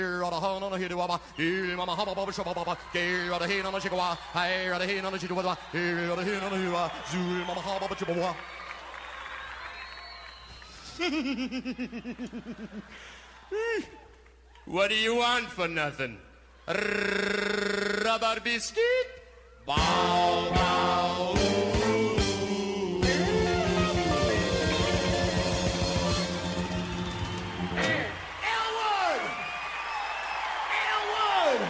What do you want for nothing? Rubber biscuit? Bow, bow. Elwood! Elwood!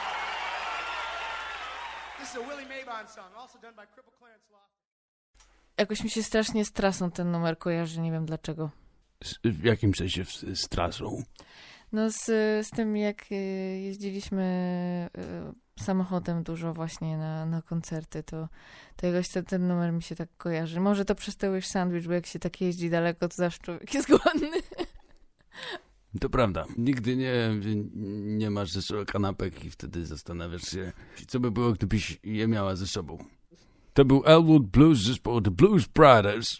This is a Willie Mabon song, also done by Cripple Clarence Loft. Jakoś mi się strasznie z trasą ten numer kojarzy, nie wiem dlaczego. W jakim sensie z trasą? No z tym, jak jeździliśmy samochodem dużo właśnie na koncerty, to jakoś ten numer mi się tak kojarzy. Może to przez Wish Sandwich, bo jak się tak jeździ daleko, to zawsze człowiek jest głodny. To prawda. Nigdy nie masz ze sobą kanapek i wtedy zastanawiasz się, co by było, gdybyś je miała ze sobą. To był Elwood Blues zespołu The Blues Brothers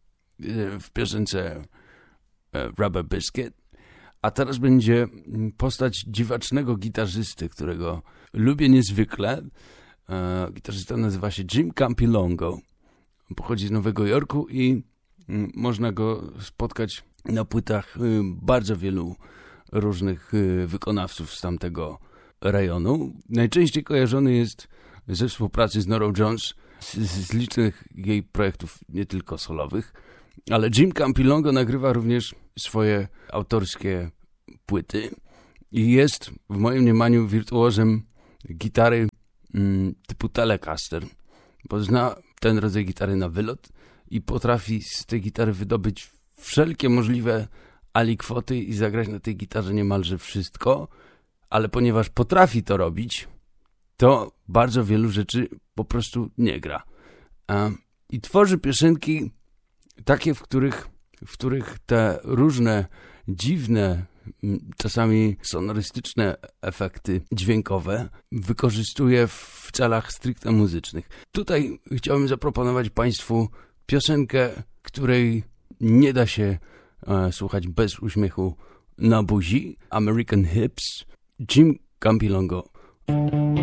w piosence Rubber Biscuit. A teraz będzie postać dziwacznego gitarzysty, którego lubię niezwykle. Gitarzysta nazywa się Jim Campilongo. Pochodzi z Nowego Jorku i można go spotkać na płytach bardzo wielu różnych wykonawców z tamtego rejonu. Najczęściej kojarzony jest ze współpracy z Norah Jones, z licznych jej projektów, nie tylko solowych. Ale Jim Campilongo nagrywa również swoje autorskie płyty i jest w moim mniemaniu wirtuozem gitary typu Telecaster, bo zna ten rodzaj gitary na wylot i potrafi z tej gitary wydobyć wszelkie możliwe alikwoty i zagrać na tej gitarze niemalże wszystko, ale ponieważ potrafi to robić, to bardzo wielu rzeczy po prostu nie gra. I tworzy piosenki takie, w których te różne dziwne, czasami sonorystyczne efekty dźwiękowe wykorzystuje w celach stricte muzycznych. Tutaj chciałbym zaproponować Państwu piosenkę, której nie da się słuchać bez uśmiechu na buzi. American Hips, Jim Campilongo.